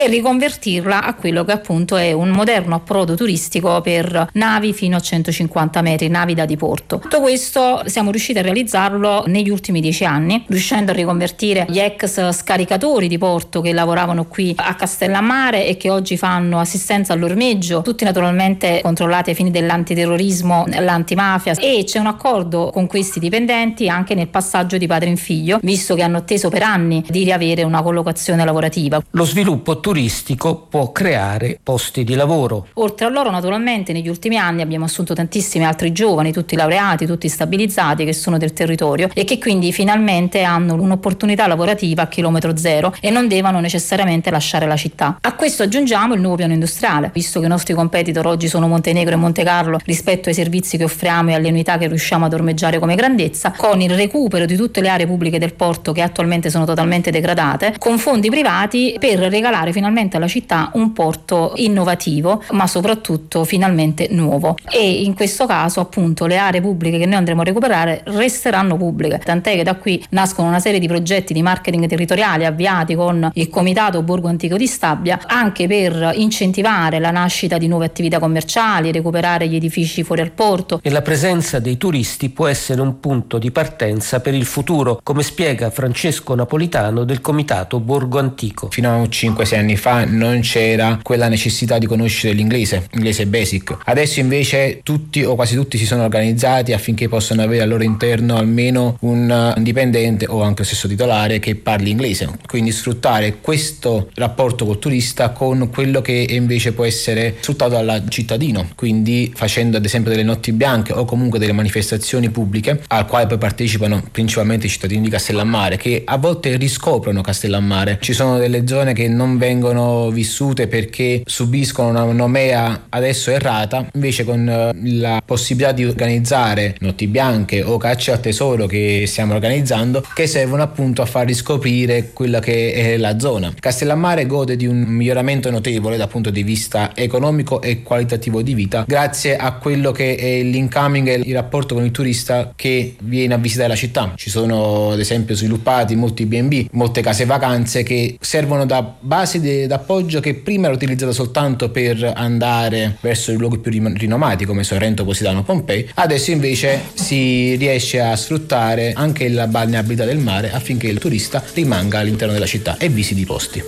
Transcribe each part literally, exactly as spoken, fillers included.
e riconvertirla a quello che appunto è un moderno approdo turistico per navi fino a centocinquanta metri, navi da diporto. Tutto questo siamo riusciti a realizzarlo negli ultimi dieci anni, riuscendo a riconvertire gli ex scaricatori di porto che lavoravano qui a Castellammare e che oggi fanno assistenza all'ormeggio, tutti naturalmente controllati ai fini dell'antiterrorismo, l'antimafia, e c'è un accordo con questi dipendenti anche nel passaggio di padre in figlio, visto che hanno atteso per anni di riavere una collocazione lavorativa. Lo sviluppo turistico può creare posti di lavoro. Oltre a loro, naturalmente, negli ultimi anni abbiamo assunto tantissimi altri giovani, tutti laureati, tutti stabilizzati, che sono del territorio e che quindi finalmente hanno un'opportunità lavorativa a chilometro zero e non devono necessariamente lasciare la città. A questo aggiungiamo il nuovo piano industriale, visto che i nostri competitor oggi sono Montenegro e Montecarlo rispetto ai servizi che offriamo e alle unità che riusciamo ad ormeggiare come grandezza, con il recupero di tutte le aree pubbliche del porto che attualmente sono totalmente degradate, con fondi privati per regalare finalmente alla città un porto innovativo, ma soprattutto finalmente nuovo. E in questo caso appunto le aree pubbliche che noi andremo a recuperare resteranno pubbliche, tant'è che da qui nascono una serie di progetti di marketing territoriali avviati con il Comitato Borgo Antico di Stabia, anche per incentivare la nascita di nuove attività commerciali, recuperare gli edifici fuori al porto. E la presenza dei turisti può essere un punto di partenza per il futuro, come spiega Francesco Napolitano del Comitato Borgo Antico. Fino a cinque sei anni fa non c'era quella necessità di conoscere l'inglese, inglese basic. Adesso invece tutti o quasi tutti si sono organizzati affinché possano avere al loro interno almeno un dipendente o anche lo stesso titolare che parli inglese. Quindi sfruttare questo rapporto col turista con quello che invece può essere sfruttato dal cittadino, quindi facendo ad esempio delle notti bianche o comunque delle manifestazioni pubbliche al quale poi partecipano principalmente i cittadini di Castellammare, che a volte riscoprono Castellammare. Ci sono delle zone che non vengono vissute perché subiscono una nomea adesso errata, invece con la possibilità di organizzare notti bianche o cacce al tesoro che stiamo organizzando, che servono appunto a far riscoprire quella che è la zona. Castellammare gode di un miglioramento notevole dal punto di vista economico e qualitativo di vita grazie a quello che è l'incoming e il rapporto con il turista che viene a visitare la città. Ci sono ad esempio sviluppati molti B and B, molte case vacanze che servono da base d'appoggio che prima era utilizzata soltanto per andare verso i luoghi più rinomati come Sorrento, Positano, Pompei. Adesso invece si riesce a sfruttare anche la balneabilità del mare affinché il turista rimanga all'interno della città e visiti i posti.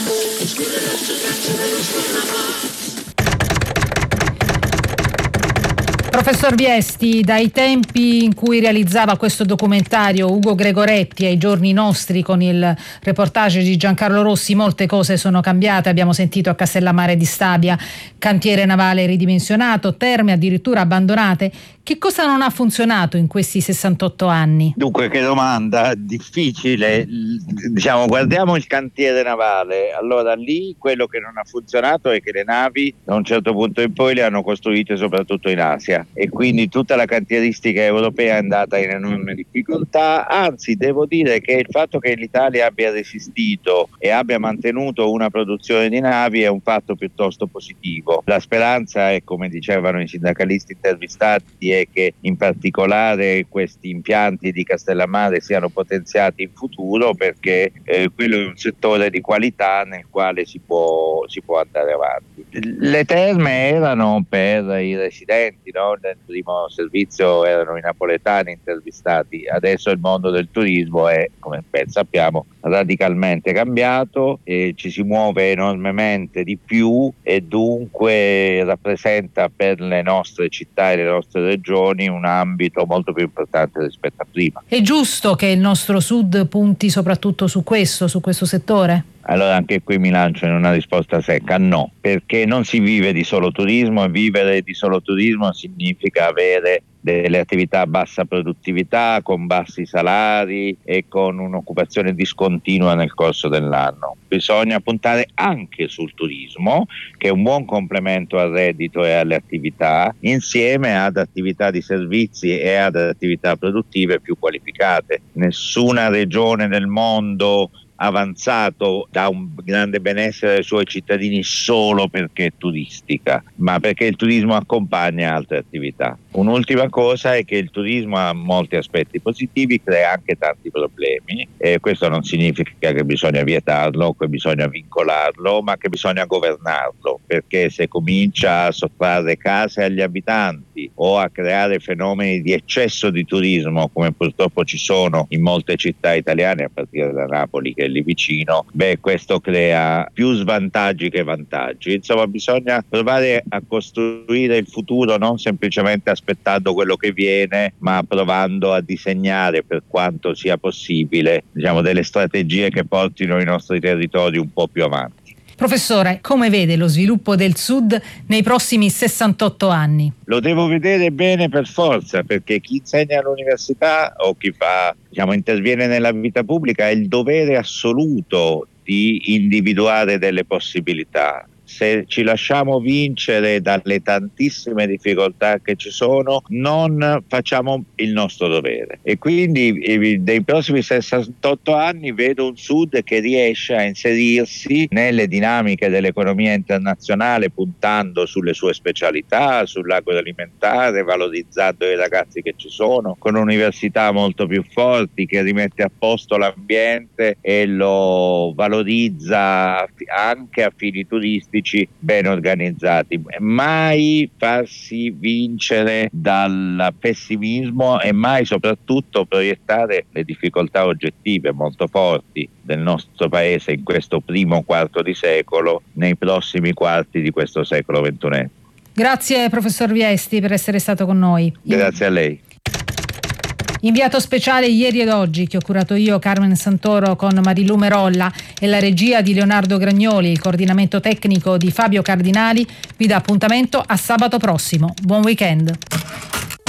Professor Viesti, dai tempi in cui realizzava questo documentario Ugo Gregoretti ai giorni nostri con il reportage di Giancarlo Rossi, molte cose sono cambiate. Abbiamo sentito a Castellammare di Stabia cantiere navale ridimensionato, terme addirittura abbandonate. Che cosa non ha funzionato in questi sessantotto anni? Dunque, che domanda difficile. Diciamo, guardiamo il cantiere navale. Allora, lì quello che non ha funzionato è che le navi da un certo punto in poi le hanno costruite soprattutto in Asia e quindi tutta la cantieristica europea è andata in enorme difficoltà. Anzi, devo dire che il fatto che l'Italia abbia resistito e abbia mantenuto una produzione di navi è un fatto piuttosto positivo. La speranza è, come dicevano i sindacalisti intervistati, è che in particolare questi impianti di Castellammare siano potenziati in futuro, perché eh, quello è un settore di qualità nel quale si può, si può andare avanti. Le terme erano per i residenti, no? Nel primo servizio erano i napoletani intervistati, adesso il mondo del turismo è, come ben sappiamo, radicalmente cambiato e ci si muove enormemente di più e dunque rappresenta per le nostre città e le nostre regioni un ambito molto più importante rispetto a prima. È giusto che il nostro sud punti soprattutto su questo, su questo settore? Allora anche qui mi lancio in una risposta secca: no, perché non si vive di solo turismo e vivere di solo turismo significa avere delle attività a bassa produttività, con bassi salari e con un'occupazione discontinua nel corso dell'anno. Bisogna puntare anche sul turismo, che è un buon complemento al reddito e alle attività, insieme ad attività di servizi e ad attività produttive più qualificate. Nessuna regione del mondo avanzato dà un grande benessere ai suoi cittadini solo perché è turistica, ma perché il turismo accompagna altre attività. Un'ultima cosa è che il turismo ha molti aspetti positivi, crea anche tanti problemi e questo non significa che bisogna vietarlo, che bisogna vincolarlo, ma che bisogna governarlo, perché se comincia a sottrarre case agli abitanti o a creare fenomeni di eccesso di turismo, come purtroppo ci sono in molte città italiane, a partire da Napoli che è lì vicino, beh, questo crea più svantaggi che vantaggi. Insomma, bisogna provare a costruire il futuro non semplicemente aspettando quello che viene, ma provando a disegnare, per quanto sia possibile, diciamo, delle strategie che portino i nostri territori un po' più avanti. Professore, come vede lo sviluppo del Sud nei prossimi sessantotto anni? Lo devo vedere bene per forza, perché chi insegna all'università o chi fa, diciamo, interviene nella vita pubblica ha il dovere assoluto di individuare delle possibilità. Se ci lasciamo vincere dalle tantissime difficoltà che ci sono, non facciamo il nostro dovere. E quindi nei prossimi sessantotto anni vedo un Sud che riesce a inserirsi nelle dinamiche dell'economia internazionale, puntando sulle sue specialità, sull'agroalimentare, valorizzando i ragazzi che ci sono, con università molto più forti, che rimette a posto l'ambiente e lo valorizza anche a fini turistici ben organizzati. Mai farsi vincere dal pessimismo e mai soprattutto proiettare le difficoltà oggettive molto forti del nostro paese in questo primo quarto di secolo nei prossimi quarti di questo secolo ventunesimo. Grazie professor Viesti per essere stato con noi. Grazie a lei. Inviato speciale ieri ed oggi, che ho curato io, Carmen Santoro, con Marilu Merolla, e la regia di Leonardo Gragnoli, il coordinamento tecnico di Fabio Cardinali, vi dà appuntamento a sabato prossimo. Buon weekend.